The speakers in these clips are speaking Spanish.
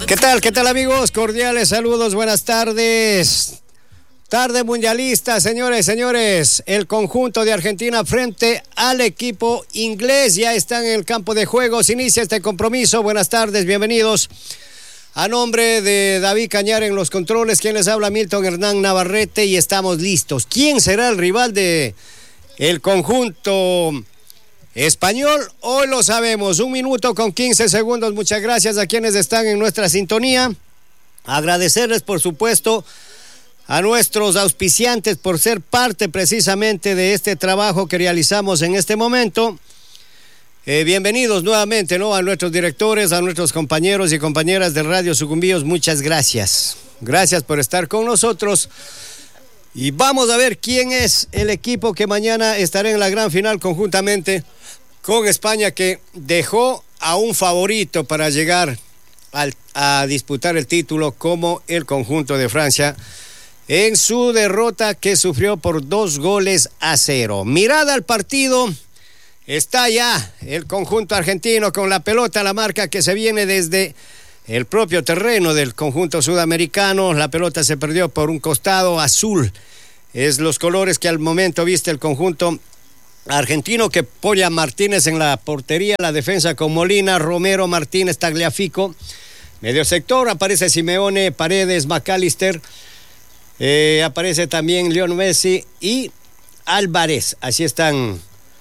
¿Qué tal? ¿Qué tal, amigos? Cordiales saludos, buenas tardes. Tarde mundialista, señores. El conjunto de Argentina frente al equipo inglés ya están en el campo de juego. Se inicia este compromiso. Buenas tardes, bienvenidos. A nombre de David Cañar en los controles, quien les habla, Milton Hernán Navarrete, y estamos listos. ¿Quién será el rival de el conjunto español? Hoy lo sabemos. 1 minuto con 15 segundos. Muchas gracias a quienes están en nuestra sintonía. Agradecerles, por supuesto, a nuestros auspiciantes por ser parte precisamente de este trabajo que realizamos en este momento. Bienvenidos nuevamente, ¿no? A nuestros directores, a nuestros compañeros y compañeras de Radio Sucumbíos, muchas gracias. Gracias por estar con nosotros. Y vamos a ver quién es el equipo que mañana estará en la gran final conjuntamente con España, que dejó a un favorito para llegar a disputar el título como el conjunto de Francia en su derrota que sufrió por 2-0. Mirada al partido. Está ya el conjunto argentino con la pelota, la marca que se viene desde el propio terreno del conjunto sudamericano. La pelota se perdió por un costado azul. Es los colores que al momento viste el conjunto argentino, que apoya Martínez en la portería, la defensa con Molina, Romero, Martínez, Tagliafico. Medio sector aparece Simeone, Paredes, McAllister. Aparece también Lionel Messi y Álvarez. Así están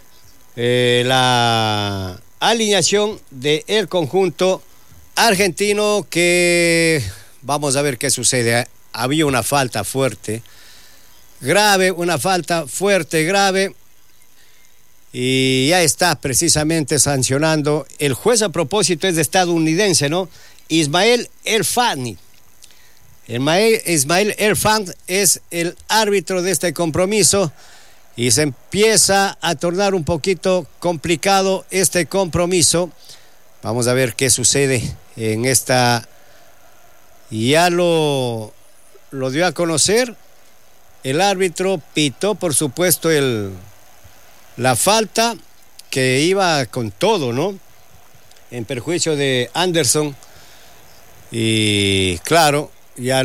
la alineación del conjunto argentino, que vamos a ver qué sucede. Había una falta fuerte, grave, y ya está precisamente sancionando el juez. A propósito, es de estadounidense, ¿no? Ismael El-Fahmy. Ismael El-Fahmy es el árbitro de este compromiso. Y se empieza a tornar un poquito complicado este compromiso. Vamos a ver qué sucede en esta. Ya lo dio a conocer. El árbitro pitó, por supuesto, la falta, que iba con todo, ¿no? En perjuicio de Anderson. Y claro, ya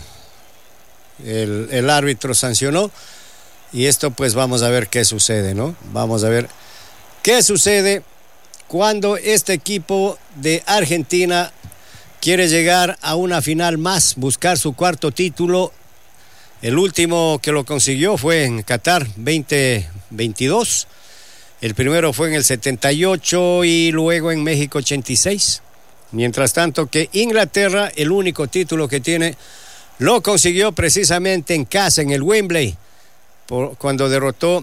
el árbitro sancionó. Y esto, pues vamos a ver qué sucede, ¿no? Vamos a ver qué sucede cuando este equipo de Argentina quiere llegar a una final más, buscar su cuarto título. El último que lo consiguió fue en Qatar 2022. El primero fue en el 78 y luego en México 86. Mientras tanto que Inglaterra, el único título que tiene, lo consiguió precisamente en casa, en el Wembley, cuando derrotó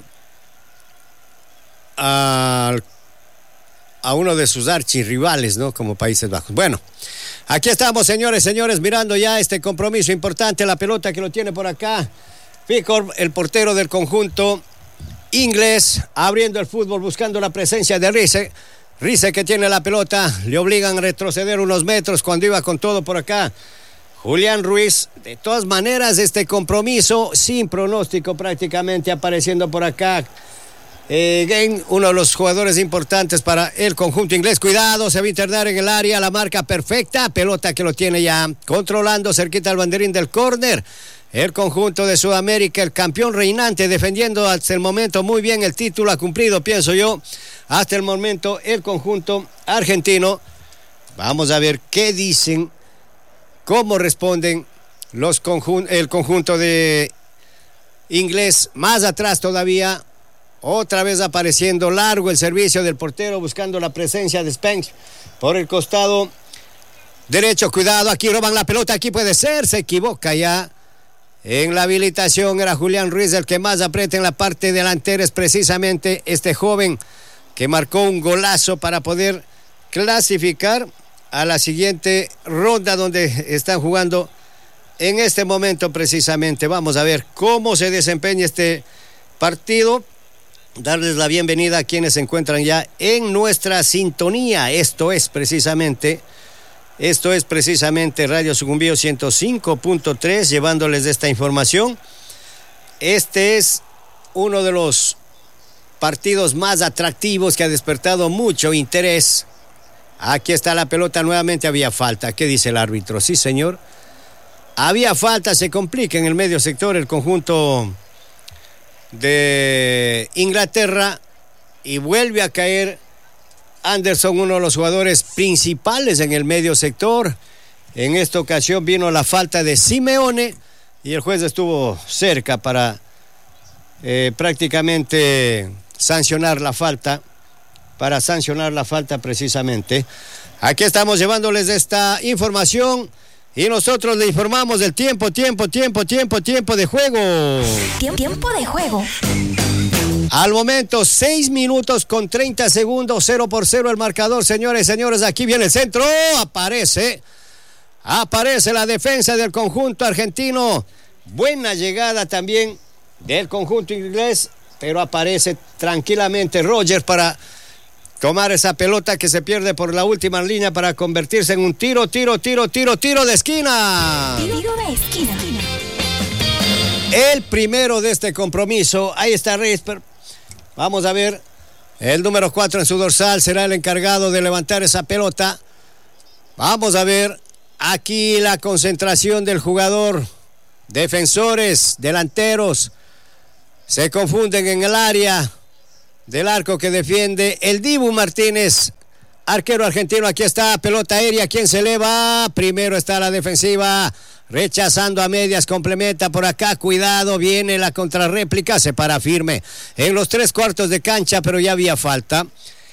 a uno de sus archirrivales, ¿no? Como Países Bajos. Bueno, aquí estamos, señores, mirando ya este compromiso importante. La pelota que lo tiene por acá Pickford, el portero del conjunto inglés, abriendo el fútbol, buscando la presencia de Rice, que tiene la pelota. Le obligan a retroceder unos metros cuando iba con todo por acá Julián Ruiz. De todas maneras, este compromiso sin pronóstico prácticamente, apareciendo por acá Gane, uno de los jugadores importantes para el conjunto inglés. Cuidado, se va a internar en el área, la marca perfecta, pelota que lo tiene ya controlando cerquita al banderín del córner. El conjunto de Sudamérica, el campeón reinante, defendiendo hasta el momento muy bien el título, ha cumplido, pienso yo, hasta el momento el conjunto argentino. Vamos a ver qué dicen, cómo responden el conjunto de inglés. Más atrás todavía, otra vez apareciendo largo el servicio del portero, buscando la presencia de Spence por el costado derecho. Cuidado, aquí roban la pelota, aquí puede ser, se equivoca ya en la habilitación. Era Julián Ruiz el que más aprieta en la parte delantera. Es precisamente este joven que marcó un golazo para poder clasificar a la siguiente ronda, donde están jugando en este momento precisamente. Vamos a ver cómo se desempeña este partido. Darles la bienvenida a quienes se encuentran ya en nuestra sintonía. Esto es precisamente Radio Sucumbíos 105.3, llevándoles esta información. Este es uno de los partidos más atractivos que ha despertado mucho interés Aquí está la pelota, nuevamente había falta. ¿Qué dice el árbitro? Sí, señor. Había falta, se complica en el medio sector el conjunto de Inglaterra y vuelve a caer Anderson, uno de los jugadores principales en el medio sector. En esta ocasión vino la falta de Simeone y el juez estuvo cerca para prácticamente sancionar la falta, precisamente. Aquí estamos llevándoles esta información y nosotros le informamos del tiempo de juego. Tiempo de juego. Al momento, 6 minutos con 30 segundos, 0-0 el marcador, señores, aquí viene el centro, aparece la defensa del conjunto argentino, buena llegada también del conjunto inglés, pero aparece tranquilamente Roger para tomar esa pelota que se pierde por la última línea para convertirse en un tiro de esquina. Tiro de esquina. El primero de este compromiso, ahí está Reyes. Vamos a ver, el número 4 en su dorsal será el encargado de levantar esa pelota. Vamos a ver aquí la concentración del jugador. Defensores, delanteros, se confunden en el área del arco que defiende el Dibu Martínez, arquero argentino. Aquí está, pelota aérea, ¿quién se eleva? Primero está la defensiva, rechazando a medias, complementa por acá, cuidado, viene la contrarréplica, se para firme en los 3/4 de cancha, pero ya había falta.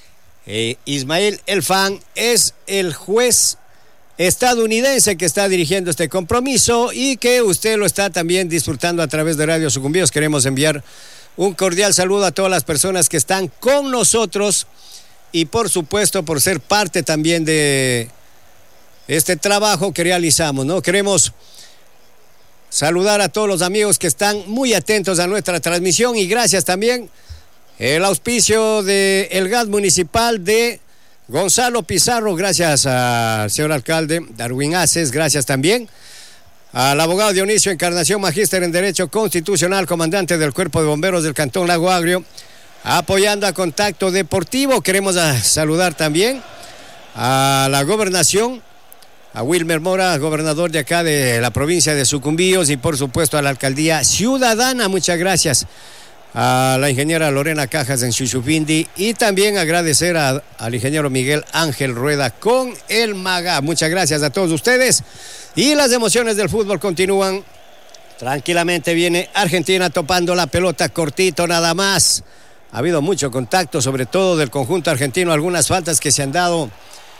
Ismail Elfan es el juez estadounidense que está dirigiendo este compromiso y que usted lo está también disfrutando a través de Radio Sucumbíos. Queremos enviar un cordial saludo a todas las personas que están con nosotros y por supuesto por ser parte también de este trabajo que realizamos, ¿no? Queremos saludar a todos los amigos que están muy atentos a nuestra transmisión y gracias también el auspicio del gas municipal de Gonzalo Pizarro, gracias al señor alcalde Darwin Aces, gracias también al abogado Dionisio Encarnación, magíster en Derecho Constitucional, comandante del Cuerpo de Bomberos del Cantón Lago Agrio, apoyando a Contacto Deportivo. Queremos saludar también a la gobernación, a Wilmer Mora, gobernador de acá de la provincia de Sucumbíos, y por supuesto a la alcaldía ciudadana. Muchas gracias a la ingeniera Lorena Cajas en Xuxupindi y también agradecer al ingeniero Miguel Ángel Rueda con el MAGA. Muchas gracias a todos ustedes y las emociones del fútbol continúan. Tranquilamente viene Argentina topando la pelota cortito nada más. Ha habido mucho contacto, sobre todo del conjunto argentino, algunas faltas que se han dado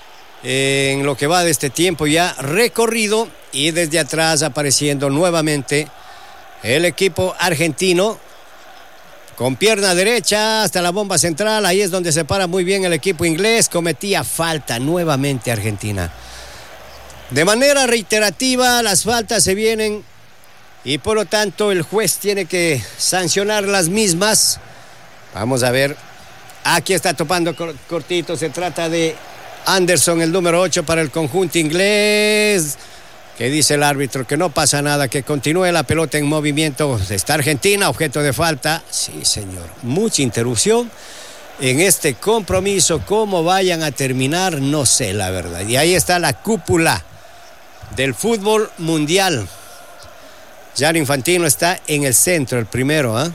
en lo que va de este tiempo ya recorrido, y desde atrás apareciendo nuevamente el equipo argentino con pierna derecha hasta la bomba central. Ahí es donde se para muy bien el equipo inglés. Cometía falta nuevamente Argentina. De manera reiterativa las faltas se vienen y por lo tanto el juez tiene que sancionar las mismas. Vamos a ver, aquí está topando cortito, se trata de Anderson, el número 8 para el conjunto inglés. Que dice el árbitro que no pasa nada, que continúe la pelota en movimiento. Está Argentina, objeto de falta. Sí, señor, mucha interrupción en este compromiso. Cómo vayan a terminar, no sé, la verdad. Y ahí está la cúpula del fútbol mundial. Gianni Infantino está en el centro, el primero, ¿eh?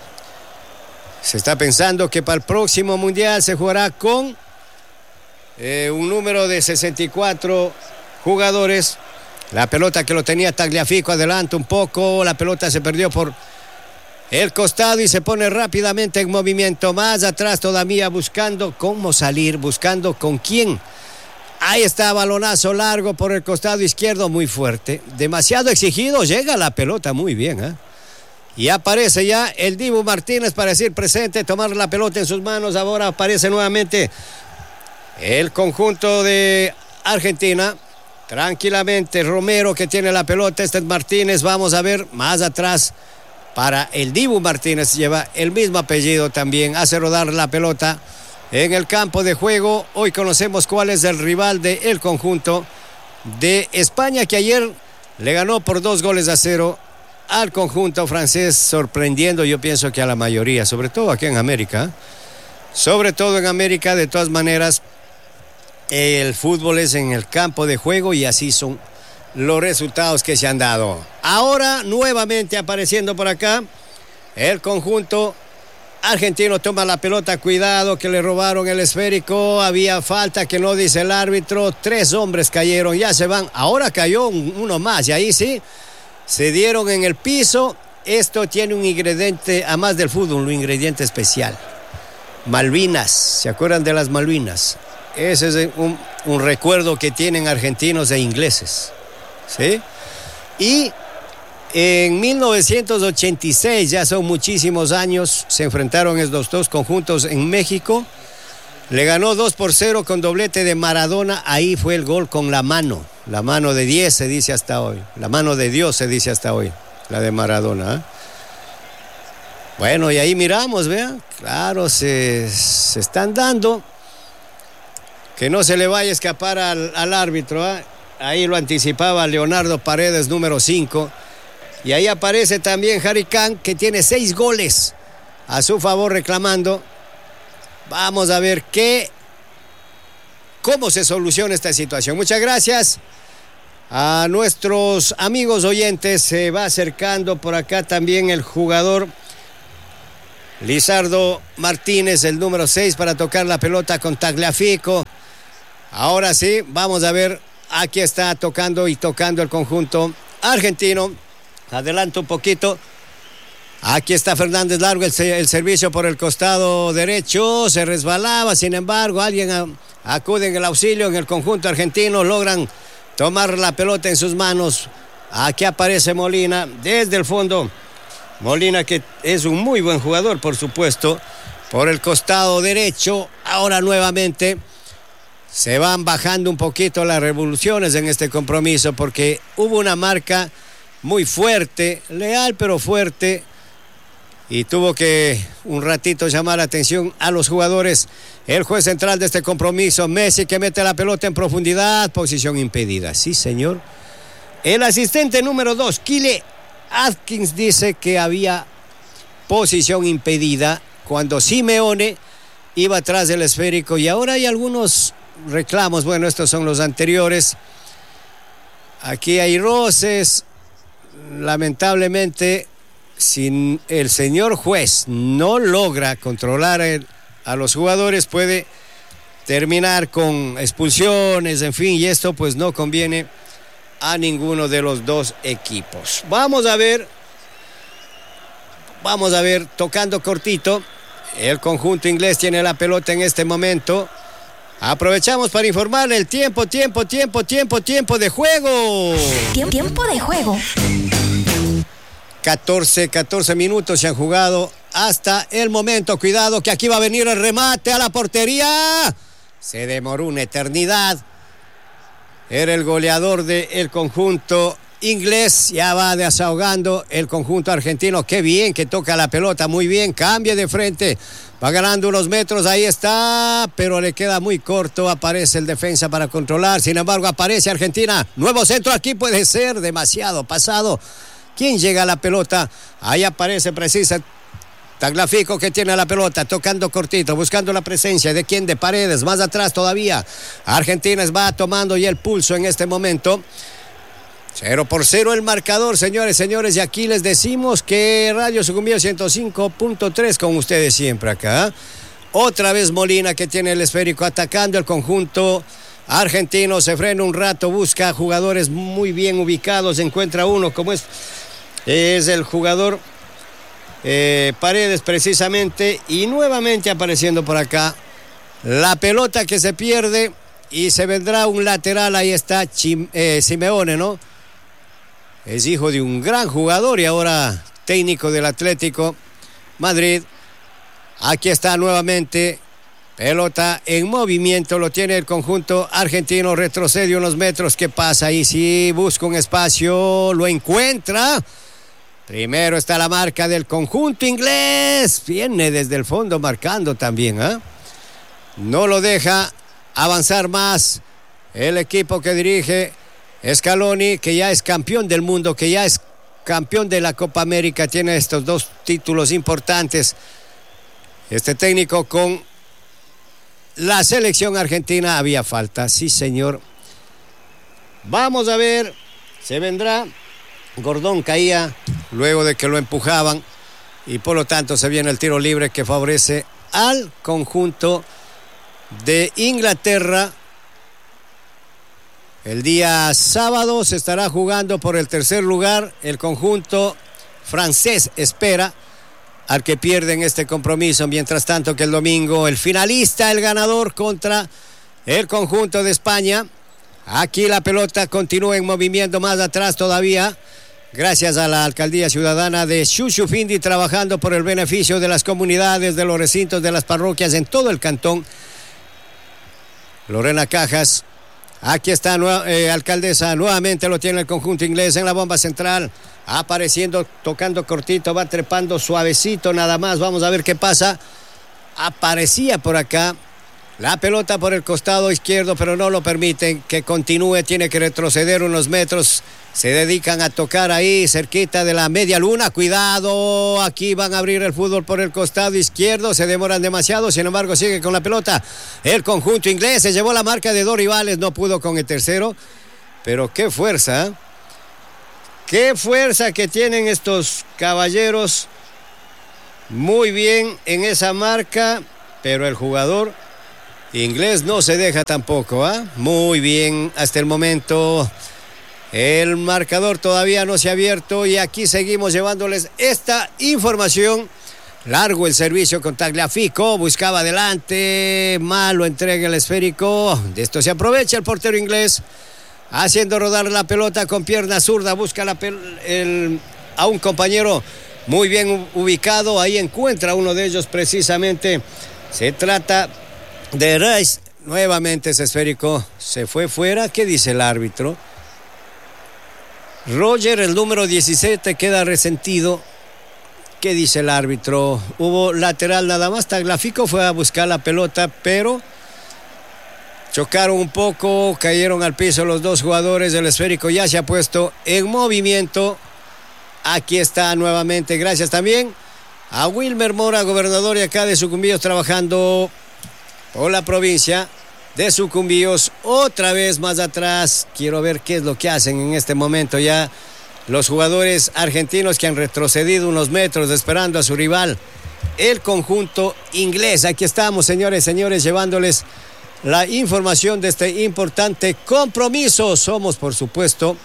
Se está pensando que para el próximo mundial se jugará con un número de 64 jugadores. La pelota que lo tenía Tagliafico adelanta un poco, la pelota se perdió por el costado y se pone rápidamente en movimiento. Más atrás todavía buscando cómo salir, buscando con quién. Ahí está, balonazo largo por el costado izquierdo, muy fuerte, demasiado exigido, llega la pelota muy bien, ¿eh? Y aparece ya el Dibu Martínez para decir presente, tomar la pelota en sus manos. Ahora aparece nuevamente el conjunto de Argentina. Tranquilamente, Romero que tiene la pelota, este es Martínez. Vamos a ver más atrás para el Dibu Martínez, lleva el mismo apellido también, hace rodar la pelota en el campo de juego. Hoy conocemos cuál es el rival del conjunto de España, que ayer le ganó por 2-0 al conjunto francés, sorprendiendo yo pienso que a la mayoría, sobre todo aquí en América, sobre todo en América. De todas maneras, el fútbol es en el campo de juego y así son los resultados que se han dado. Ahora nuevamente apareciendo por acá el conjunto argentino toma la pelota, cuidado que le robaron el esférico, había falta que no dice el árbitro, 3 hombres cayeron, ya se van, ahora cayó uno más y ahí sí, se dieron en el piso. Esto tiene un ingrediente, a más del fútbol, un ingrediente especial. Malvinas, ¿se acuerdan de las Malvinas? Ese es un recuerdo que tienen argentinos e ingleses, ¿sí? Y en 1986, ya son muchísimos años, se enfrentaron estos dos conjuntos en México. Le ganó 2-0 con doblete de Maradona. Ahí fue el gol con la mano de 10 se dice hasta hoy. La mano de Dios se dice hasta hoy, la de Maradona, ¿eh? Bueno, y ahí miramos, vean, claro, se están dando. Que no se le vaya a escapar al árbitro, ¿eh? Ahí lo anticipaba Leonardo Paredes, número 5. Y ahí aparece también Harry Kane, que tiene 6 goles a su favor reclamando. Vamos a ver cómo se soluciona esta situación. Muchas gracias a nuestros amigos oyentes. Se va acercando por acá también el jugador Lizardo Martínez, el número 6, para tocar la pelota con Tagliafico. Ahora sí, vamos a ver. Aquí está tocando el conjunto argentino. Adelanto un poquito. Aquí está Fernández Largo, el servicio por el costado derecho. Se resbalaba, sin embargo, alguien acude en el auxilio en el conjunto argentino. Logran tomar la pelota en sus manos. Aquí aparece Molina desde el fondo. Molina, que es un muy buen jugador, por supuesto, por el costado derecho. Ahora nuevamente se van bajando un poquito las revoluciones en este compromiso porque hubo una marca muy fuerte, leal pero fuerte, y tuvo que un ratito llamar la atención a los jugadores. El juez central de este compromiso, Messi, que mete la pelota en profundidad, posición impedida. Sí, señor. El asistente número 2, Kyle Atkins, dice que había posición impedida cuando Simeone iba atrás del esférico, y ahora hay algunos reclamos. Bueno, estos son los anteriores. Aquí hay roces. Lamentablemente, si el señor juez no logra controlar a los jugadores, puede terminar con expulsiones, en fin, y esto pues no conviene a ninguno de los dos equipos. Vamos a ver, tocando cortito, el conjunto inglés tiene la pelota en este momento. Aprovechamos para informar el tiempo de juego. Tiempo de juego. 14 minutos se han jugado hasta el momento. Cuidado que aquí va a venir el remate a la portería. Se demoró una eternidad. Era el goleador del conjunto inglés. Ya va desahogando el conjunto argentino. Qué bien que toca la pelota, muy bien. Cambia de frente. Va ganando unos metros, ahí está, pero le queda muy corto. Aparece el defensa para controlar. Sin embargo, aparece Argentina. Nuevo centro, aquí puede ser demasiado pasado. ¿Quién llega a la pelota? Ahí aparece precisa Tagliafico, que tiene la pelota, tocando cortito, buscando la presencia de quién, de Paredes, más atrás todavía. Argentina va tomando ya el pulso en este momento. 0-0 el marcador, señores, y aquí les decimos que Radio Sucumbíos 105.3 con ustedes siempre acá. Otra vez Molina, que tiene el esférico, atacando el conjunto argentino. Se frena un rato, busca jugadores muy bien ubicados, encuentra uno como es el jugador Paredes precisamente, y nuevamente apareciendo por acá la pelota que se pierde y se vendrá un lateral. Ahí está Simeone, ¿no? Es hijo de un gran jugador y ahora técnico del Atlético Madrid. Aquí está nuevamente, pelota en movimiento, lo tiene el conjunto argentino, retrocede unos metros. ¿Qué pasa ahí? Sí, busca un espacio, lo encuentra. Primero está la marca del conjunto inglés, viene desde el fondo marcando también, ¿eh? No lo deja avanzar más el equipo que dirige Scaloni, que ya es campeón del mundo, que ya es campeón de la Copa América, tiene estos 2 títulos importantes. Este técnico con la selección argentina. Había falta, sí señor. Vamos a ver, se vendrá. Gordón caía luego de que lo empujaban y por lo tanto se viene el tiro libre que favorece al conjunto de Inglaterra. El día sábado se estará jugando por el tercer lugar. El conjunto francés espera al que pierde en este compromiso, mientras tanto que el domingo el finalista, el ganador contra el conjunto de España. Aquí la pelota continúa en movimiento más atrás todavía, gracias a la alcaldía ciudadana de Xuxufindi, trabajando por el beneficio de las comunidades, de los recintos, de las parroquias en todo el cantón. Lorena Cajas, aquí está, alcaldesa, nuevamente lo tiene el conjunto inglés en la bomba central, apareciendo, tocando cortito, va trepando suavecito nada más, vamos a ver qué pasa. Aparecía por acá, la pelota por el costado izquierdo, pero no lo permiten que continúe, tiene que retroceder unos metros. Se dedican a tocar ahí cerquita de la media luna. Cuidado, aquí van a abrir el fútbol por el costado izquierdo. Se demoran demasiado, sin embargo sigue con la pelota el conjunto inglés. Se llevó la marca de dos rivales, no pudo con el tercero. Pero qué fuerza, ¿eh? Qué fuerza que tienen estos caballeros. Muy bien en esa marca, pero el jugador inglés no se deja tampoco, ¿eh? Muy bien hasta el momento. El marcador todavía no se ha abierto y aquí seguimos llevándoles esta información. Largo el servicio con Tagliafico, buscaba adelante, malo entrega el esférico. De esto se aprovecha el portero inglés, haciendo rodar la pelota con pierna zurda, busca a un compañero muy bien ubicado, ahí encuentra uno de ellos precisamente. Se trata de Rice. Nuevamente ese esférico se fue fuera. ¿Qué dice el árbitro? Roger, el número 17, queda resentido. ¿Qué dice el árbitro? Hubo lateral nada más. Tagliafico fue a buscar la pelota, pero chocaron un poco, cayeron al piso los dos jugadores. El esférico ya se ha puesto en movimiento. Aquí está nuevamente, gracias también a Wilmer Mora, gobernador de acá de Sucumbíos, trabajando por la provincia de Sucumbíos. Otra vez más atrás, quiero ver qué es lo que hacen en este momento ya los jugadores argentinos, que han retrocedido unos metros esperando a su rival, el conjunto inglés. Aquí estamos, señores, llevándoles la información de este importante compromiso. Somos, por supuesto,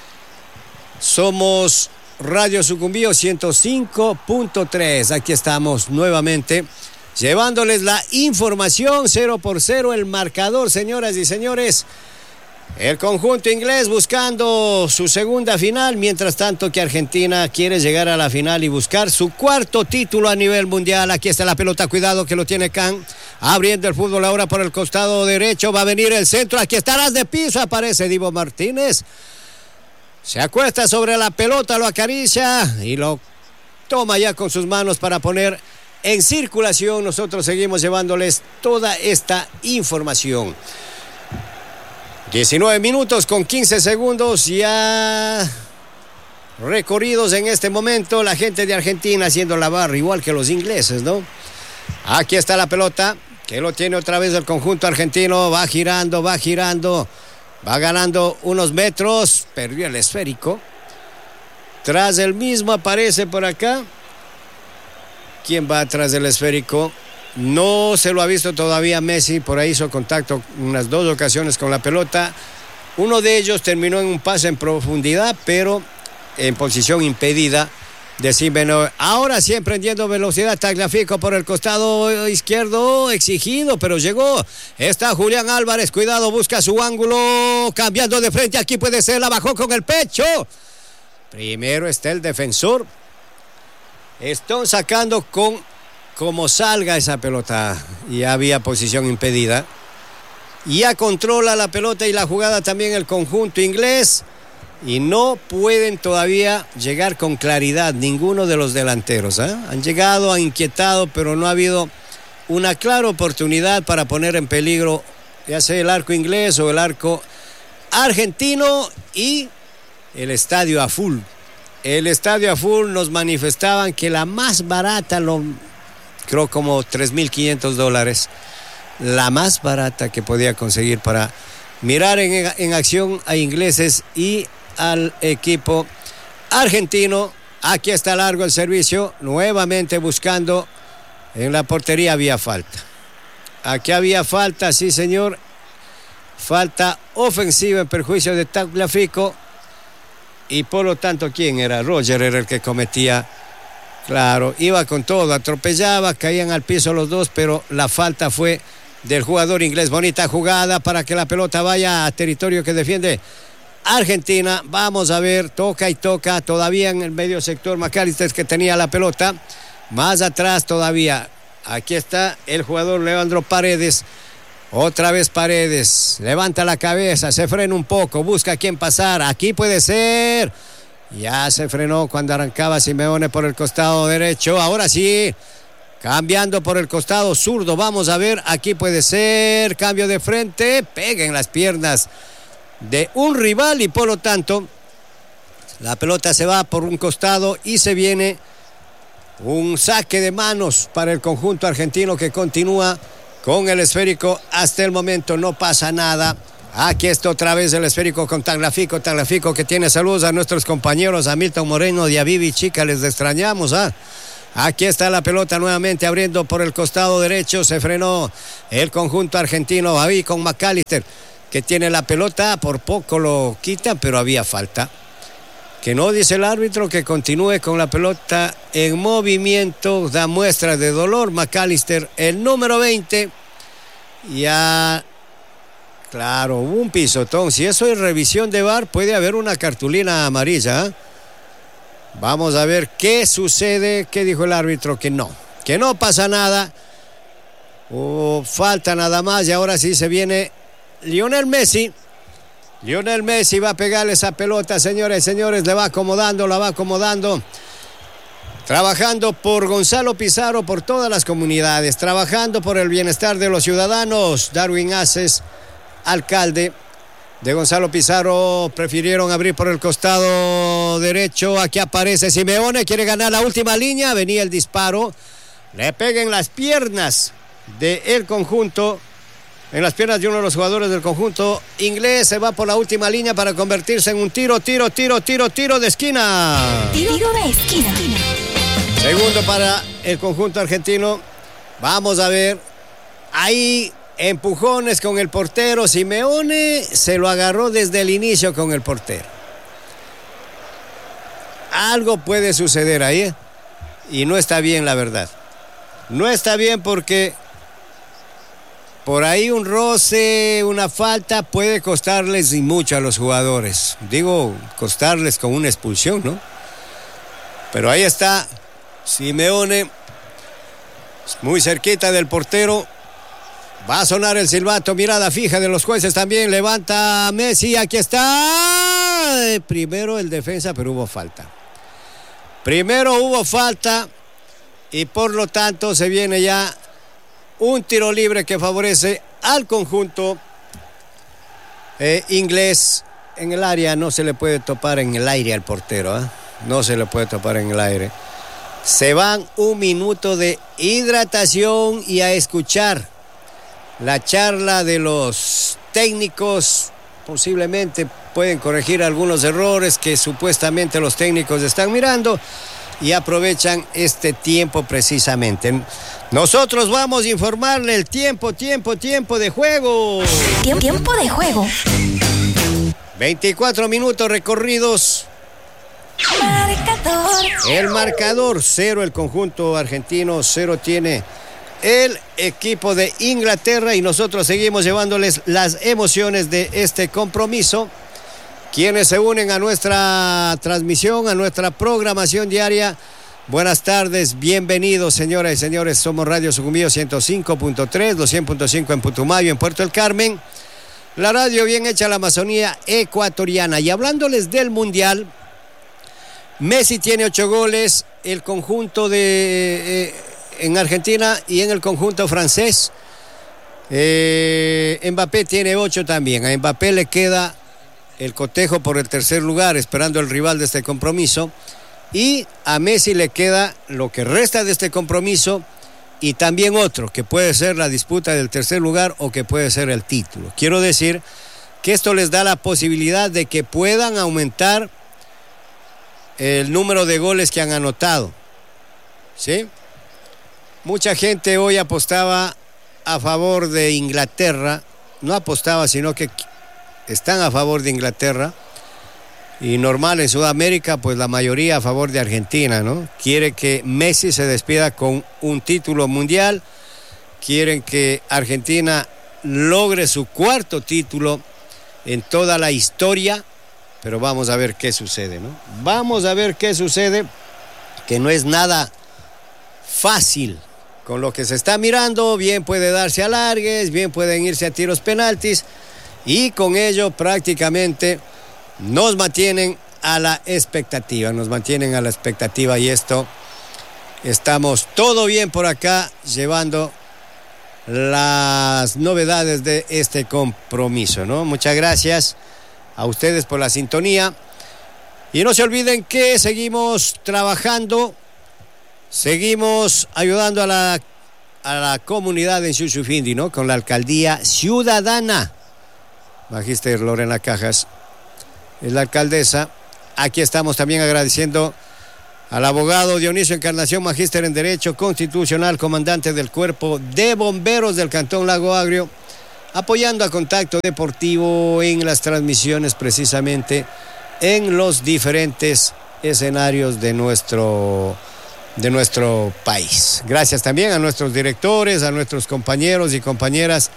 Radio Sucumbíos 105.3. Aquí estamos nuevamente llevándoles la información. 0-0 el marcador, señoras y señores. El conjunto inglés buscando su segunda final, mientras tanto que Argentina quiere llegar a la final y buscar su cuarto título a nivel mundial. Aquí está la pelota, cuidado que lo tiene Can, abriendo el fútbol ahora por el costado derecho, va a venir el centro, aquí estarás de piso, aparece Divo Martínez, se acuesta sobre la pelota, lo acaricia y lo toma ya con sus manos para poner en circulación. Nosotros seguimos llevándoles toda esta información. 19 minutos con 15 segundos ya recorridos en este momento. La gente de Argentina haciendo la barra, igual que los ingleses, ¿no? Aquí está la pelota, que lo tiene otra vez el conjunto argentino. Va girando, va ganando unos metros. Perdió el esférico. Tras el mismo aparece por acá. ¿Quién va atrás del esférico? No se lo ha visto todavía Messi. Por ahí hizo contacto unas dos ocasiones con la pelota. Uno de ellos terminó en un pase en profundidad, pero en posición impedida de Simeone. Ahora sí emprendiendo velocidad Tagliafico por el costado izquierdo, exigido, pero llegó. Está Julián Álvarez, cuidado, busca su ángulo, cambiando de frente, aquí puede ser, la bajó con el pecho. Primero está el defensor. Están sacando como salga esa pelota, y había posición impedida. Ya controla la pelota y la jugada también el conjunto inglés, y no pueden todavía llegar con claridad ninguno de los delanteros, ¿eh? Han llegado, han inquietado, pero no ha habido una clara oportunidad para poner en peligro ya sea el arco inglés o el arco argentino. Y el estadio a full. El estadio a full, nos manifestaban que la más barata, creo como $3,500, la más barata que podía conseguir para mirar en acción a ingleses y al equipo argentino. Aquí está largo el servicio, nuevamente buscando en la portería. Había falta. Aquí había falta, sí señor. Falta ofensiva en perjuicio de Tagliafico. Y por lo tanto, ¿quién era? Roger era el que cometía. Claro, iba con todo, atropellaba, caían al piso los dos, pero la falta fue del jugador inglés. Bonita jugada para que la pelota vaya a territorio que defiende Argentina. Vamos a ver, toca y toca, todavía en el medio sector McAllister, que tenía la pelota. Más atrás todavía. Aquí está el jugador Leandro Paredes. Otra vez Paredes, levanta la cabeza, se frena un poco, busca a quién pasar. Aquí puede ser. Ya se frenó cuando arrancaba Simeone por el costado derecho. Ahora sí, cambiando por el costado zurdo. Vamos a ver, aquí puede ser. Cambio de frente, pega en las piernas de un rival y por lo tanto la pelota se va por un costado y se viene un saque de manos para el conjunto argentino, que continúa con el esférico. Hasta el momento no pasa nada. Aquí está otra vez el esférico con Tagliafico. Tagliafico, que tiene saludos a nuestros compañeros, a Milton Moreno y a Vivi Chica, les extrañamos. Aquí está la pelota nuevamente abriendo por el costado derecho. Se frenó el conjunto argentino. Ahí con McAllister, que tiene la pelota, por poco lo quita, pero había falta. Que no, dice el árbitro, que continúe con la pelota en movimiento. Da muestra de dolor McAllister, el número 20. Ya, claro, hubo un pisotón. Si eso es revisión de VAR, puede haber una cartulina amarilla. Vamos a ver qué sucede. ¿Qué dijo el árbitro? Que no pasa nada. Falta nada más y ahora sí se viene Lionel Messi. Lionel Messi va a pegarle esa pelota, señores, la va acomodando. Trabajando por Gonzalo Pizarro, por todas las comunidades, trabajando por el bienestar de los ciudadanos. Darwin Aces, alcalde de Gonzalo Pizarro, prefirieron abrir por el costado derecho. Aquí aparece Simeone, quiere ganar la última línea. Venía el disparo, le pega en las piernas del conjunto. En las piernas de uno de los jugadores del conjunto inglés. Se va por la última línea para convertirse en un tiro de esquina. Tiro de esquina. Segundo para el conjunto argentino. Vamos a ver. Ahí empujones con el portero. Simeone se lo agarró desde el inicio con el portero. Algo puede suceder ahí, y no está bien, la verdad. No está bien porque por ahí un roce, una falta puede costarles y mucho a los jugadores. Digo, costarles con una expulsión, ¿no? Pero ahí está Simeone, muy cerquita del portero. Va a sonar el silbato, mirada fija de los jueces también. Levanta Messi, aquí está. Primero el defensa, pero hubo falta. Y por lo tanto se viene ya un tiro libre que favorece al conjunto inglés. En el área no se le puede topar en el aire al portero, ¿eh? No se le puede topar en el aire. Se van un minuto de hidratación y a escuchar la charla de los técnicos. Posiblemente pueden corregir algunos errores que supuestamente los técnicos están mirando y aprovechan este tiempo precisamente. Nosotros vamos a informarle el tiempo de juego. Tiempo de juego. 24 minutos recorridos. Marcador. El marcador 0 el conjunto argentino, 0 tiene el equipo de Inglaterra, y nosotros seguimos llevándoles las emociones de este compromiso. Quienes se unen a nuestra transmisión, a nuestra programación diaria, buenas tardes, bienvenidos, señoras y señores. Somos Radio Sucumbíos 105.3, 200.5 en Putumayo, en Puerto del Carmen. La radio bien hecha, la Amazonía ecuatoriana. Y hablándoles del Mundial, Messi tiene 8 goles, el conjunto en Argentina y en el conjunto francés. Mbappé tiene 8 también. A Mbappé le queda el cotejo por el tercer lugar, esperando el rival de este compromiso. Y a Messi le queda lo que resta de este compromiso y también otro, que puede ser la disputa del tercer lugar o que puede ser el título. Quiero decir que esto les da la posibilidad de que puedan aumentar el número de goles que han anotado, ¿sí? Mucha gente hoy apostaba a favor de Inglaterra, no apostaba, sino que están a favor de Inglaterra, y normal en Sudamérica, pues la mayoría a favor de Argentina, ¿no? Quiere que Messi se despida con un título mundial, quieren que Argentina logre su cuarto título en toda la historia, pero vamos a ver qué sucede, ¿no? Vamos a ver qué sucede, que no es nada fácil con lo que se está mirando. Bien puede darse alargues, bien pueden irse a tiros penaltis, y con ello prácticamente nos mantienen a la expectativa, y esto, estamos todo bien por acá, llevando las novedades de este compromiso, ¿no? Muchas gracias a ustedes por la sintonía, y no se olviden que seguimos trabajando, seguimos ayudando a la comunidad en Shushufindi, ¿no? Con la alcaldía ciudadana. Magíster Lorena Cajas es la alcaldesa. Aquí estamos también agradeciendo al abogado Dionisio Encarnación, magíster en Derecho Constitucional, comandante del Cuerpo de Bomberos del Cantón Lago Agrio, apoyando a Contacto Deportivo en las transmisiones precisamente en los diferentes escenarios de nuestro país. Gracias también a nuestros directores, a nuestros compañeros y compañeras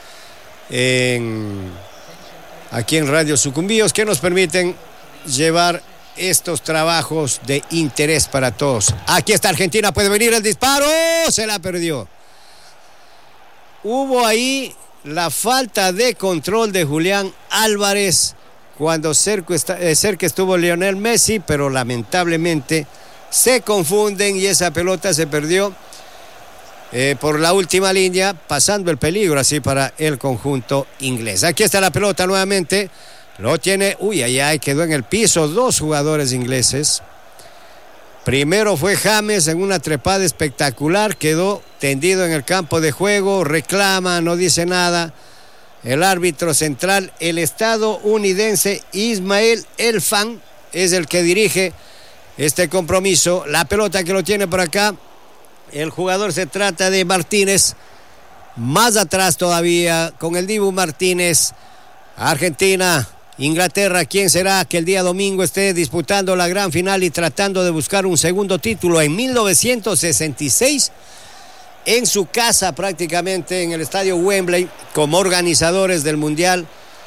aquí en Radio Sucumbíos, que nos permiten llevar estos trabajos de interés para todos. Aquí está Argentina, puede venir el disparo, se la perdió. Hubo ahí la falta de control de Julián Álvarez cuando cerca estuvo Lionel Messi, pero lamentablemente se confunden y esa pelota se perdió por la última línea, pasando el peligro así para el conjunto inglés. Aquí está la pelota nuevamente, lo tiene, quedó en el piso 2 jugadores ingleses. Primero fue James en una trepada espectacular, quedó tendido en el campo de juego, reclama, no dice nada. El árbitro central, el estadounidense Ismael Elfan, es el que dirige este compromiso. La pelota que lo tiene por acá, el jugador se trata de Martínez, más atrás todavía con el Dibu Martínez. Argentina, Inglaterra, ¿quién será que el día domingo esté disputando la gran final y tratando de buscar un segundo título? En 1966, en su casa prácticamente, en el estadio Wembley, como organizadores del Mundial,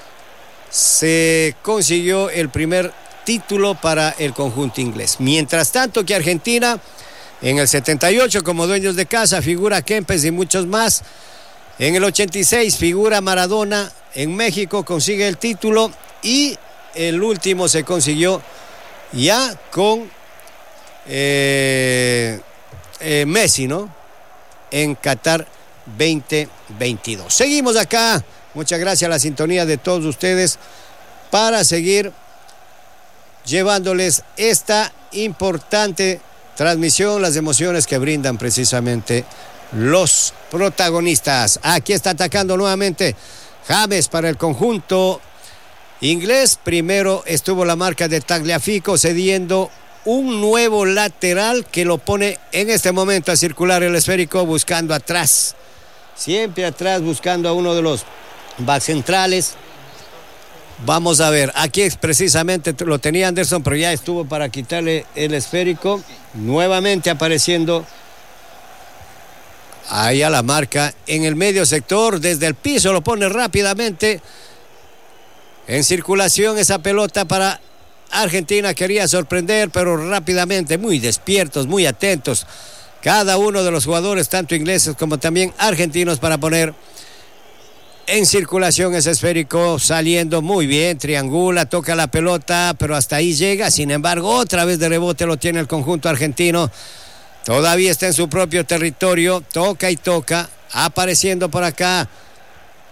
se consiguió el primer título para el conjunto inglés. Mientras tanto que Argentina, en el 78 como dueños de casa, figura Kempes y muchos más. En el 86 figura Maradona. En México consigue el título y el último se consiguió ya con Messi, ¿no? En Qatar 2022. Seguimos acá. Muchas gracias a la sintonía de todos ustedes para seguir llevándoles esta importante transmisión, las emociones que brindan precisamente los protagonistas. Aquí está atacando nuevamente James para el conjunto inglés. Primero estuvo la marca de Tagliafico cediendo un nuevo lateral que lo pone en este momento a circular el esférico, buscando atrás, siempre atrás, buscando a uno de los back centrales. Vamos a ver, aquí precisamente lo tenía Anderson, pero ya estuvo para quitarle el esférico. Nuevamente apareciendo ahí a la marca en el medio sector, desde el piso lo pone rápidamente en circulación esa pelota para Argentina. Quería sorprender, pero rápidamente, muy despiertos, muy atentos cada uno de los jugadores, tanto ingleses como también argentinos, para poner en circulación ese esférico, saliendo muy bien, triangula, toca la pelota, pero hasta ahí llega. Sin embargo, otra vez de rebote lo tiene el conjunto argentino. Todavía está en su propio territorio, toca y toca, apareciendo por acá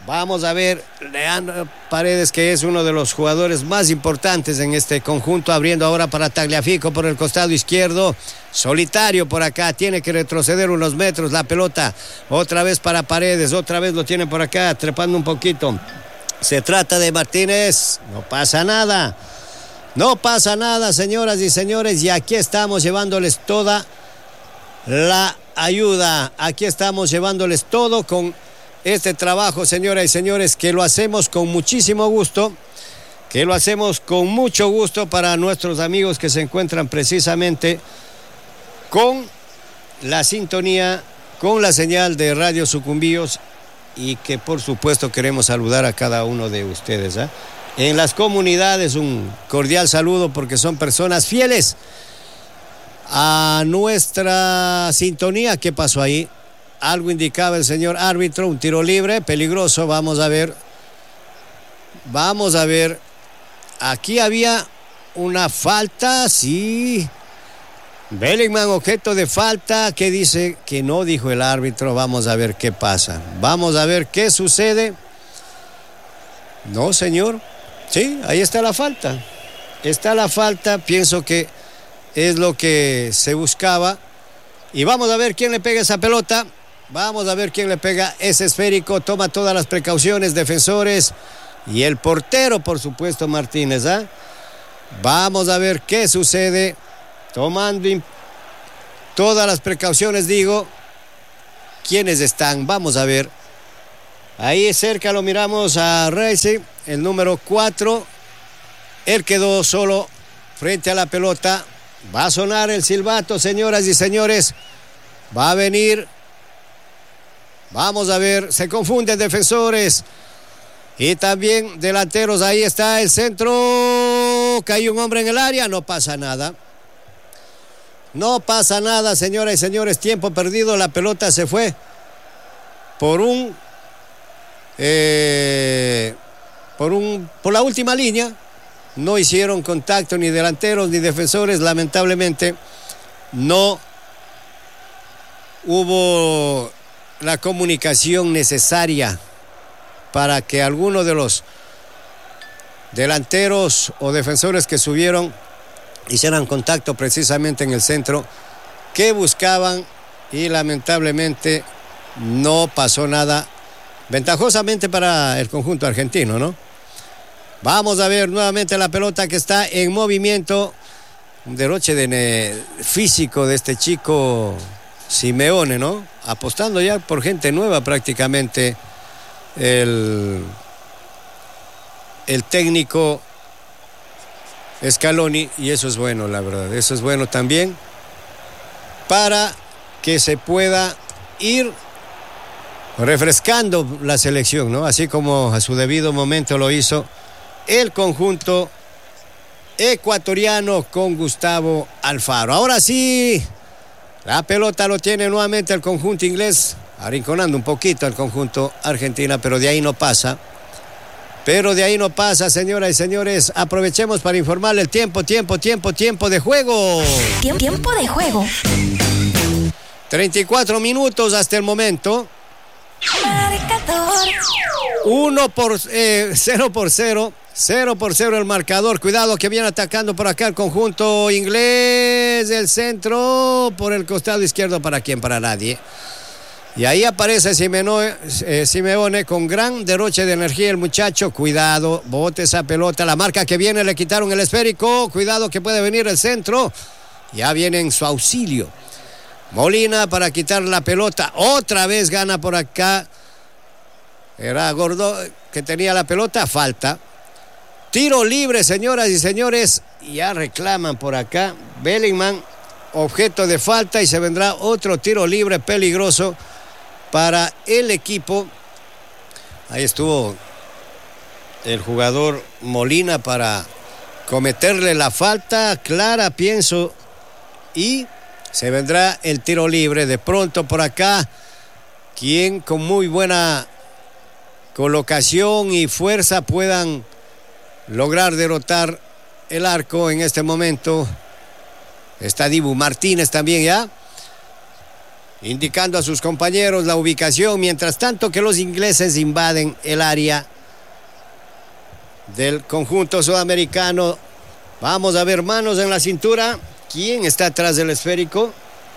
Vamos a ver, Leandro Paredes, que es uno de los jugadores más importantes en este conjunto, abriendo ahora para Tagliafico por el costado izquierdo, solitario por acá, tiene que retroceder unos metros la pelota, otra vez para Paredes, otra vez lo tiene por acá, trepando un poquito, se trata de Martínez, no pasa nada, señoras y señores, y aquí estamos llevándoles toda la ayuda, aquí estamos llevándoles todo con este trabajo, señoras y señores, que lo hacemos con muchísimo gusto, que lo hacemos con mucho gusto para nuestros amigos que se encuentran precisamente con la sintonía, con la señal de Radio Sucumbíos, y que por supuesto queremos saludar a cada uno de ustedes, ¿eh? En las comunidades un cordial saludo porque son personas fieles a nuestra sintonía. ¿Qué pasó ahí? Algo indicaba el señor árbitro, un tiro libre, peligroso, vamos a ver. Aquí había una falta, sí. Bellingham, objeto de falta, ¿qué dice? Que no dijo el árbitro, vamos a ver qué pasa. Vamos a ver qué sucede. No, señor. Sí, ahí está la falta. Está la falta, pienso que es lo que se buscaba. Y vamos a ver quién le pega esa pelota. Vamos a ver quién le pega ese esférico. Toma todas las precauciones, defensores. Y el portero, por supuesto, Martínez, ¿eh? Vamos a ver qué sucede. Tomando todas las precauciones, digo. ¿Quiénes están? Vamos a ver. Ahí cerca lo miramos a Reise, el número 4. Él quedó solo frente a la pelota. Va a sonar el silbato, señoras y señores. Va a venir. Vamos a ver, se confunden defensores y también delanteros. Ahí está el centro. Cayó un hombre en el área, no pasa nada. No pasa nada, señoras y señores. Tiempo perdido, la pelota se fue por la última línea. No hicieron contacto ni delanteros ni defensores. Lamentablemente no hubo la comunicación necesaria para que alguno de los delanteros o defensores que subieron hicieran contacto precisamente en el centro que buscaban, y lamentablemente no pasó nada ventajosamente para el conjunto argentino, ¿no? Vamos a ver nuevamente la pelota que está en movimiento. Un derroche físico de este chico Simeone, ¿no? Apostando ya por gente nueva prácticamente el técnico Scaloni, y eso es bueno, la verdad. Eso es bueno también para que se pueda ir refrescando la selección, ¿no? Así como a su debido momento lo hizo el conjunto ecuatoriano con Gustavo Alfaro. Ahora sí, la pelota lo tiene nuevamente el conjunto inglés, arrinconando un poquito al conjunto argentino, pero de ahí no pasa. Señoras y señores. Aprovechemos para informarle el tiempo de juego. Tiempo de juego. 34 minutos hasta el momento. Marcador. 0 por 0 el marcador. Cuidado que viene atacando por acá el conjunto inglés. El centro por el costado izquierdo. ¿Para quién? Para nadie. Y ahí aparece Simeone con gran derroche de energía el muchacho. Cuidado, bote esa pelota. La marca que viene, le quitaron el esférico. Cuidado que puede venir el centro. Ya viene en su auxilio Molina para quitar la pelota. Otra vez gana por acá. Era Gordo que tenía la pelota. Falta. Tiro libre, señoras y señores. Ya reclaman por acá. Bellingham, objeto de falta, y se vendrá otro tiro libre peligroso para el equipo. Ahí estuvo el jugador Molina para cometerle la falta clara, pienso, y se vendrá el tiro libre de pronto por acá. Quien con muy buena colocación y fuerza puedan lograr derrotar el arco en este momento. Está Dibu Martínez también ya. indicando a sus compañeros la ubicación, mientras tanto que los ingleses invaden el área del conjunto sudamericano. Vamos a ver manos en la cintura. ¿Quién está atrás del esférico?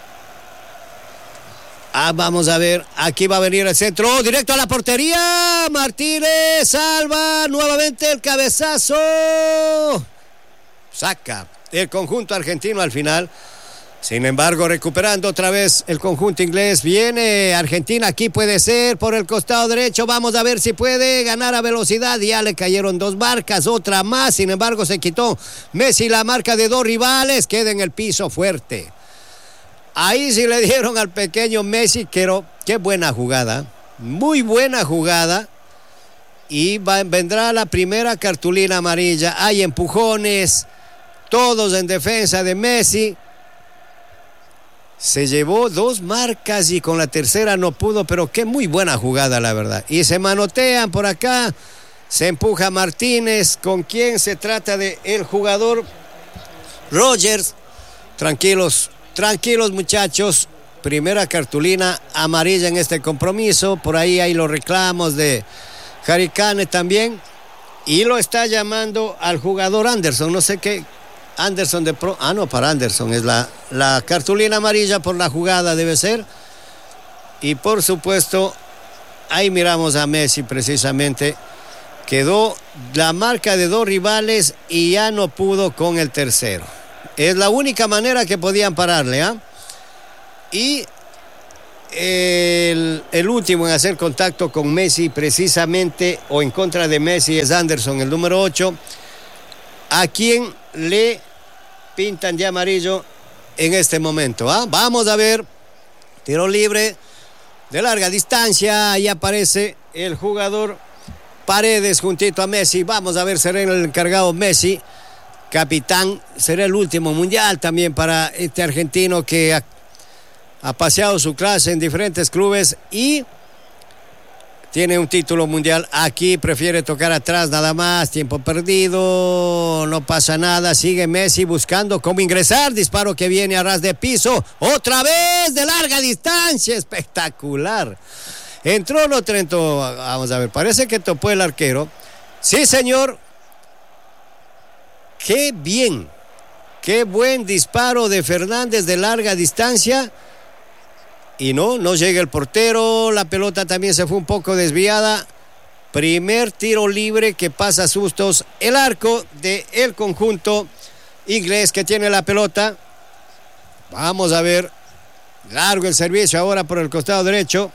Vamos a ver, aquí va a venir el centro, directo a la portería. Martínez salva nuevamente el cabezazo. Saca el conjunto argentino al final. Sin embargo, recuperando otra vez el conjunto inglés. Viene Argentina, aquí puede ser por el costado derecho. Vamos a ver si puede ganar a velocidad. Ya le cayeron dos marcas, otra más. Sin embargo, se quitó Messi la marca de dos rivales. Queda en el piso fuerte. Ahí sí le dieron al pequeño Messi, pero qué buena jugada. Muy buena jugada. Y vendrá la primera cartulina amarilla. Hay empujones, todos en defensa de Messi. Se llevó dos marcas y con la tercera no pudo, pero qué muy buena jugada, la verdad. Y se manotean por acá, se empuja Martínez. ¿Con quién se trata de el jugador? Rogers. Tranquilos muchachos. Primera cartulina amarilla en este compromiso. Por ahí hay los reclamos de Harry Kane también. Y lo está llamando al jugador Anderson, no sé qué. Anderson para Anderson es la cartulina amarilla por la jugada debe ser. Y por supuesto, ahí miramos a Messi precisamente. Quedó la marca de dos rivales y ya no pudo con el tercero. Es la única manera que podían pararle, ¿ah? Y el último en hacer contacto con Messi precisamente, o en contra de Messi, es Anderson, el número 8, a quien le pintan de amarillo en este momento. Vamos a ver, tiro libre de larga distancia, ahí aparece el jugador Paredes juntito a Messi. Vamos a ver, será el encargado Messi, capitán. Será el último mundial también para este argentino que ha paseado su clase en diferentes clubes y tiene un título mundial. Aquí prefiere tocar atrás nada más, tiempo perdido, no pasa nada. Sigue Messi buscando cómo ingresar, disparo que viene a ras de piso, otra vez de larga distancia, espectacular. Entró, no Trento, vamos a ver, parece que topó el arquero. Sí, señor. Qué bien, qué buen disparo de Fernández de larga distancia. Y no llega el portero, la pelota también se fue un poco desviada. Primer tiro libre que pasa sustos. El arco del conjunto inglés que tiene la pelota. Vamos a ver, largo el servicio ahora por el costado derecho.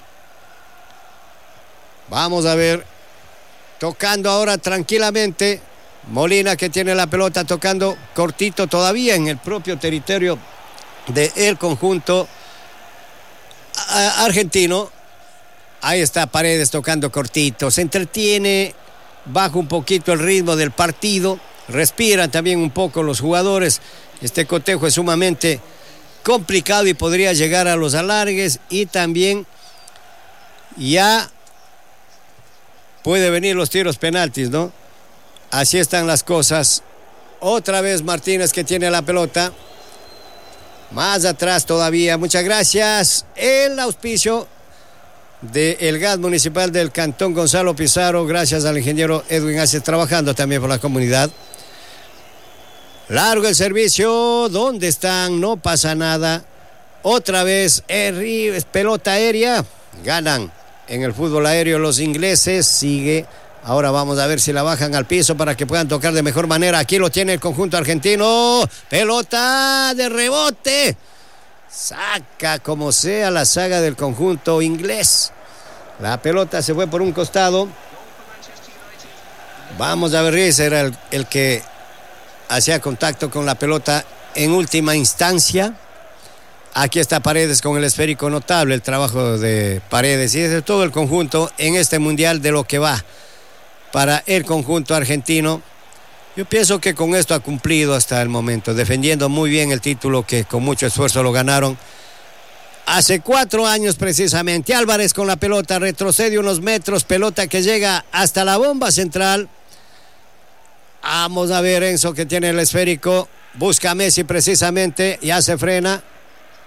Vamos a ver, tocando ahora tranquilamente. Molina que tiene la pelota tocando cortito todavía en el propio territorio del conjunto argentino. Ahí está Paredes tocando cortito, se entretiene, baja un poquito el ritmo del partido, respiran también un poco los jugadores. Este cotejo es sumamente complicado y podría llegar a los alargues, y también ya puede venir los tiros penaltis, ¿no? Así están las cosas. Otra vez Martínez que tiene la pelota. Más atrás todavía. Muchas gracias. El auspicio del gas municipal del Cantón Gonzalo Pizarro. Gracias al ingeniero Edwin Aces, trabajando también por la comunidad. Largo el servicio. ¿Dónde están? No pasa nada. Otra vez pelota aérea. Ganan en el fútbol aéreo los ingleses. Sigue. Ahora vamos a ver si la bajan al piso para que puedan tocar de mejor manera. Aquí lo tiene el conjunto argentino. Pelota de rebote. Saca como sea la saga del conjunto inglés. La pelota se fue por un costado. Vamos a ver, ese era el que hacía contacto con la pelota en última instancia. Aquí está Paredes con el esférico. Notable el trabajo de Paredes y de todo el conjunto en este mundial, de lo que va para el conjunto argentino. Yo pienso que con esto ha cumplido hasta el momento, defendiendo muy bien el título que con mucho esfuerzo lo ganaron hace 4 años precisamente. Álvarez con la pelota, retrocede unos metros, pelota que llega hasta la bomba central. Vamos a ver, Enzo que tiene el esférico, busca a Messi precisamente, ya se frena.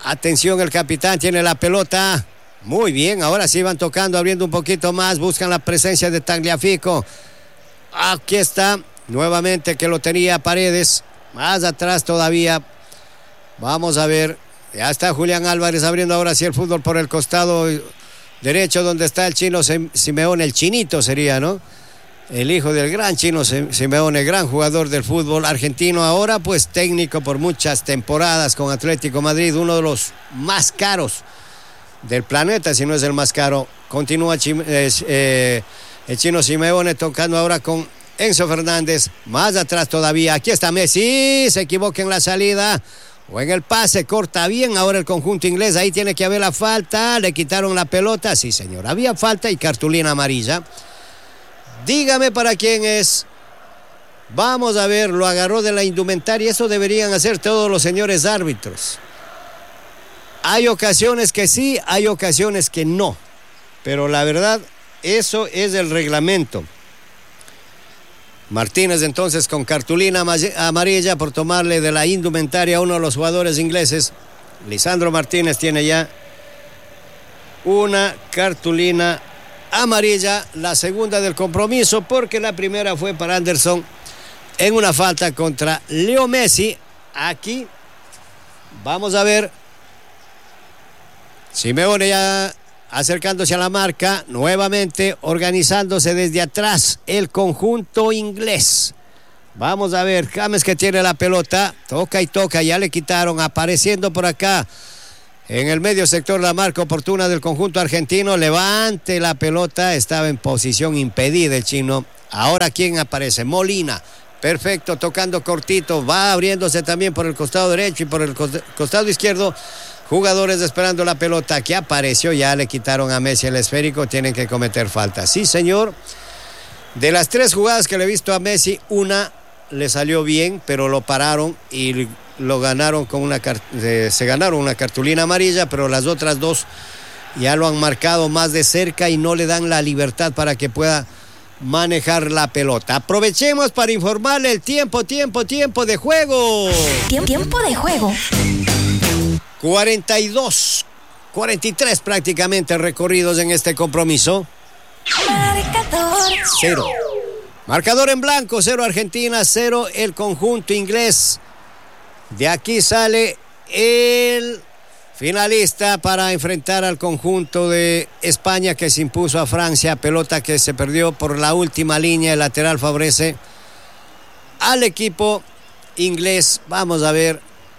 Atención, el capitán tiene la pelota. Muy bien, ahora sí van tocando, abriendo un poquito más. Buscan la presencia de Tagliafico. Aquí está, nuevamente que lo tenía Paredes. Más atrás todavía. Vamos a ver. Ya está Julián Álvarez abriendo ahora sí el fútbol por el costado derecho, donde está el chino Simeone, el chinito sería, ¿no? El hijo del gran chino Simeone, gran jugador del fútbol argentino, ahora pues técnico por muchas temporadas con Atlético Madrid, uno de los más caros del planeta, si no es el más caro. Continúa el chino Simeone tocando ahora con Enzo Fernández, más atrás todavía. Aquí está Messi, se equivoca en la salida o en el pase, corta bien ahora el conjunto inglés. Ahí tiene que haber la falta, le quitaron la pelota, sí señor, había falta y cartulina amarilla. Dígame para quién es. Vamos a ver, lo agarró de la indumentaria. Eso deberían hacer todos los señores árbitros. Hay ocasiones que sí, hay ocasiones que no, pero la verdad, eso es el reglamento. Martínez entonces con cartulina amarilla por tomarle de la indumentaria a uno de los jugadores ingleses. Lisandro Martínez tiene ya una cartulina amarilla, la segunda del compromiso, porque la primera fue para Anderson en una falta contra Leo Messi. Aquí vamos a ver Simeone ya acercándose a la marca, nuevamente organizándose desde atrás el conjunto inglés. Vamos a ver, James que tiene la pelota, toca y toca, ya le quitaron, apareciendo por acá en el medio sector la marca oportuna del conjunto argentino. Levante la pelota, estaba en posición impedida el chino. Ahora ¿quién aparece? Molina, perfecto, tocando cortito, va abriéndose también por el costado derecho y por el costado izquierdo. Jugadores esperando la pelota que apareció, ya le quitaron a Messi el esférico, tienen que cometer falta. Sí señor, de las 3 jugadas que le he visto a Messi, una le salió bien, pero lo pararon y lo ganaron con se ganaron una cartulina amarilla, pero las otras 2 ya lo han marcado más de cerca y no le dan la libertad para que pueda manejar la pelota. Aprovechemos para informarle el tiempo de juego. Tiempo de juego. 43 prácticamente recorridos en este compromiso. Marcador. 0. Marcador en blanco, 0 Argentina, 0 el conjunto inglés. De aquí sale el finalista para enfrentar al conjunto de España, que se impuso a Francia. Pelota que se perdió por la última línea. El lateral favorece al equipo inglés. Vamos a ver.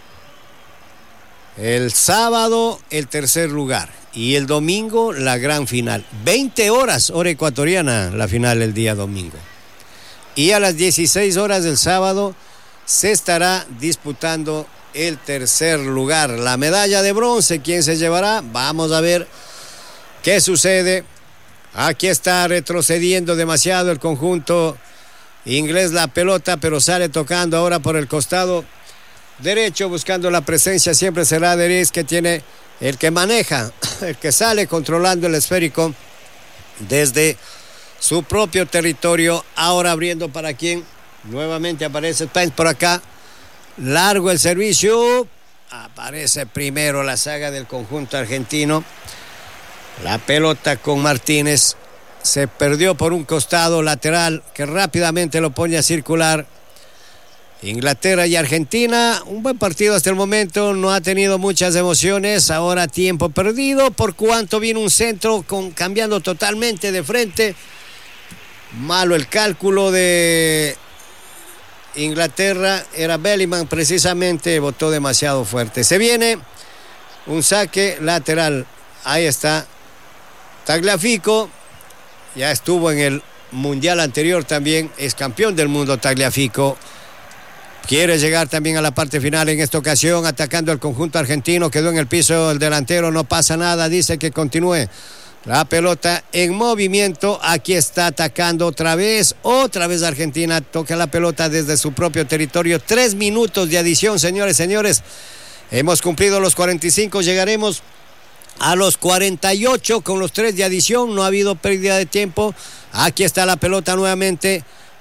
El sábado el tercer lugar y el domingo la gran final. 20 horas, hora ecuatoriana, la final el día domingo. Y a las 16 horas del sábado se estará disputando el tercer lugar. La medalla de bronce, ¿quién se llevará? Vamos a ver qué sucede. Aquí está retrocediendo demasiado el conjunto inglés la pelota, pero sale tocando ahora por el costado derecho, buscando la presencia. Siempre será Deriz, que tiene el que maneja, el que sale controlando el esférico desde su propio territorio. Ahora abriendo para quien nuevamente aparece Spence por acá. Largo el servicio. Aparece primero la saga del conjunto argentino. La pelota con Martínez. Se perdió por un costado lateral que rápidamente lo pone a circular. Inglaterra y Argentina, un buen partido hasta el momento, no ha tenido muchas emociones. Ahora tiempo perdido, por cuanto viene un centro cambiando totalmente de frente. Malo el cálculo de Inglaterra, era Bellingham precisamente, botó demasiado fuerte. Se viene un saque lateral, ahí está Tagliafico, ya estuvo en el mundial anterior también, es campeón del mundo Tagliafico. Quiere llegar también a la parte final en esta ocasión, atacando el conjunto argentino. Quedó en el piso el delantero, no pasa nada, dice que continúe. La pelota en movimiento, aquí está atacando otra vez Argentina, toca la pelota desde su propio territorio. 3 minutos de adición, señores. Hemos cumplido los 45, llegaremos a los 48 con los 3 de adición, no ha habido pérdida de tiempo. Aquí está la pelota nuevamente.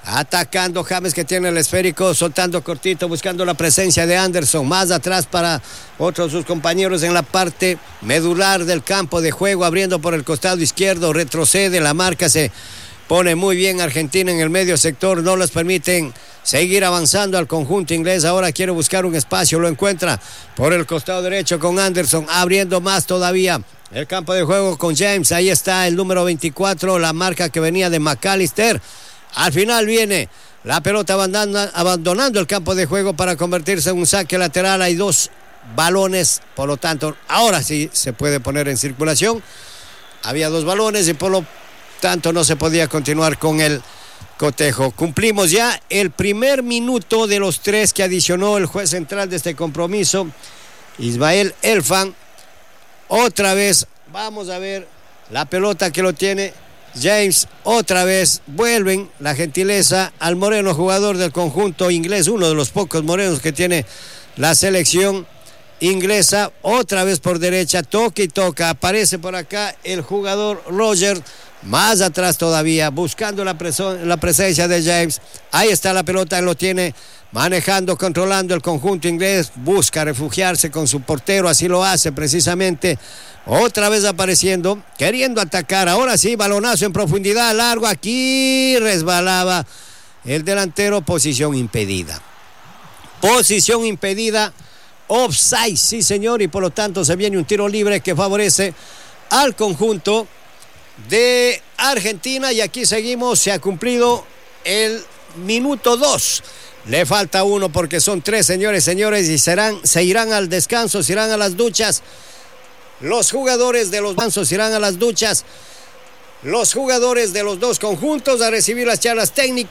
Atacando James, que tiene el esférico, soltando cortito, buscando la presencia de Anderson. Más atrás para otros de sus compañeros en la parte medular del campo de juego, abriendo por el costado izquierdo, retrocede, la marca se pone muy bien Argentina en el medio sector, no les permiten seguir avanzando al conjunto inglés. Ahora quiere buscar un espacio, lo encuentra por el costado derecho con Anderson, abriendo más todavía el campo de juego con James. Ahí está el número 24, la marca que venía de McAllister. Al final viene la pelota abandonando el campo de juego para convertirse en un saque lateral. Hay 2 balones, por lo tanto, ahora sí se puede poner en circulación. Había 2 balones y por lo tanto no se podía continuar con el cotejo. Cumplimos ya el primer minuto de los 3 que adicionó el juez central de este compromiso, Ismael Elfan. Otra vez, vamos a ver la pelota que lo tiene James. Otra vez vuelven la gentileza al moreno jugador del conjunto inglés, uno de los pocos morenos que tiene la selección inglesa. Otra vez por derecha, toca y toca, aparece por acá el jugador Roger, más atrás todavía, buscando la presencia de James. Ahí está la pelota, lo tiene manejando, controlando el conjunto inglés, busca refugiarse con su portero, así lo hace precisamente. Otra vez apareciendo, queriendo atacar. Ahora sí, balonazo en profundidad, largo. Aquí resbalaba el delantero. Posición impedida. Posición impedida. Offside, sí señor. Y por lo tanto se viene un tiro libre que favorece al conjunto de Argentina. Y aquí seguimos. Se ha cumplido el minuto 2. Le falta 1 porque son 3, señores. Y se irán al descanso, se irán a las duchas. Los jugadores de los banzos irán a las duchas. Los jugadores de los 2 conjuntos a recibir las charlas técnicas.